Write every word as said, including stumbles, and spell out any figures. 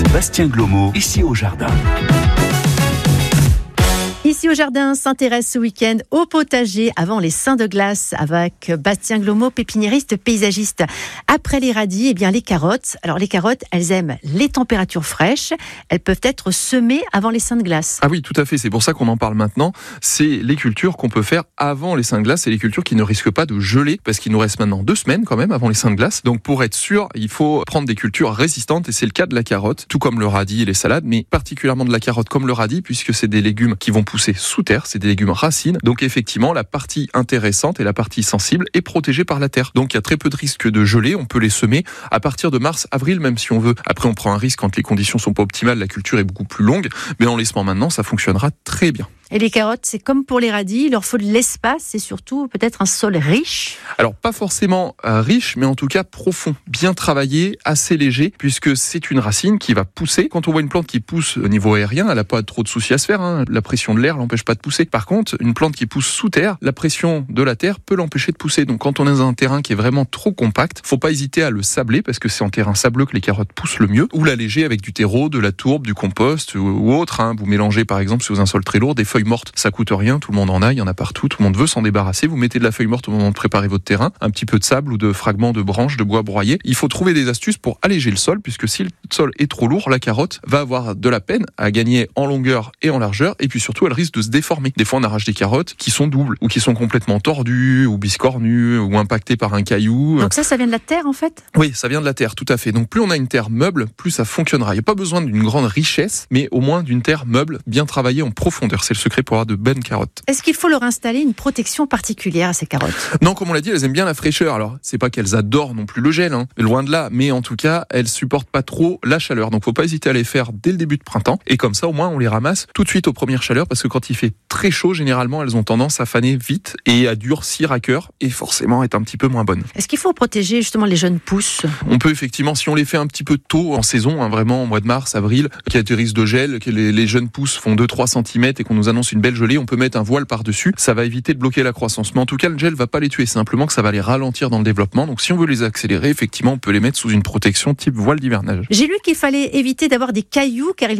Bastien Glomo, ici au jardin. Ici au jardin, s'intéresse ce week-end au potager avant les seins de glace avec Bastien Glomo, pépiniériste paysagiste. Après les radis, eh bien les carottes. Alors les carottes, elles aiment les températures fraîches. Elles peuvent être semées avant les seins de glace. Ah oui, tout à fait. C'est pour ça qu'on en parle maintenant. C'est les cultures qu'on peut faire avant les seins de glace. C'est les cultures qui ne risquent pas de geler parce qu'il nous reste maintenant deux semaines quand même avant les seins de glace. Donc pour être sûr, il faut prendre des cultures résistantes et c'est le cas de la carotte, tout comme le radis et les salades, mais particulièrement de la carotte comme le radis puisque c'est des légumes qui vont pousser sous terre, c'est des légumes racines. Donc effectivement, la partie intéressante et la partie sensible est protégée par la terre. Donc il y a très peu de risque de geler, on peut les semer à partir de mars, avril même si on veut. Après on prend un risque quand les conditions sont pas optimales, la culture est beaucoup plus longue, mais en les semant maintenant, ça fonctionnera très bien. Et les carottes, c'est comme pour les radis, il leur faut de l'espace et surtout peut-être un sol riche. Alors pas forcément euh, riche, mais en tout cas profond, bien travaillé, assez léger, puisque c'est une racine qui va pousser. Quand on voit une plante qui pousse au niveau aérien, elle n'a pas trop de soucis à se faire, hein. La pression de l'air l'empêche pas de pousser. Par contre, une plante qui pousse sous terre, la pression de la terre peut l'empêcher de pousser. Donc quand on est dans un terrain qui est vraiment trop compact, faut pas hésiter à le sabler, parce que c'est en terrain sableux que les carottes poussent le mieux, ou l'alléger avec du terreau, de la tourbe, du compost ou, ou autre. Hein. Vous mélangez par exemple sur un sol très lourd des feuilles morte, ça coûte rien, tout le monde en a, il y en a partout, tout le monde veut s'en débarrasser. Vous mettez de la feuille morte au moment de préparer votre terrain, un petit peu de sable ou de fragments de branches de bois broyé. Il faut trouver des astuces pour alléger le sol, puisque si le sol est trop lourd, la carotte va avoir de la peine à gagner en longueur et en largeur, et puis surtout elle risque de se déformer. Des fois on arrache des carottes qui sont doubles, ou qui sont complètement tordues, ou biscornues, ou impactées par un caillou. Donc ça, ça vient de la terre en fait ? Oui, ça vient de la terre, tout à fait. Donc plus on a une terre meuble, plus ça fonctionnera. Il n'y a pas besoin d'une grande richesse, mais au moins d'une terre meuble, bien travaillée en profondeur. C'est le secret pour avoir de bonnes carottes. Est-ce qu'il faut leur installer une protection particulière à ces carottes ? Non, comme on l'a dit, elles aiment bien la fraîcheur. Alors, c'est pas qu'elles adorent non plus le gel, hein, loin de là, mais en tout cas, elles supportent pas trop la chaleur. Donc, faut pas hésiter à les faire dès le début de printemps. Et comme ça, au moins, on les ramasse tout de suite aux premières chaleurs, parce que quand il fait très chaud, généralement, elles ont tendance à faner vite et à durcir à cœur, et forcément être un petit peu moins bonnes. Est-ce qu'il faut protéger justement les jeunes pousses ? On peut effectivement, si on les fait un petit peu tôt en saison, hein, vraiment au mois de mars, avril, qu'il y a des risques de gel, que les, les jeunes pousses font deux à trois centimètres et qu'on nous annonce une belle gelée, on peut mettre un voile par-dessus. Ça va éviter de bloquer la croissance. Mais en tout cas, le gel va pas les tuer, simplement que ça va les ralentir dans le développement. Donc si on veut les accélérer, effectivement, on peut les mettre sous une protection type voile d'hivernage. J'ai lu qu'il fallait éviter d'avoir des cailloux car ils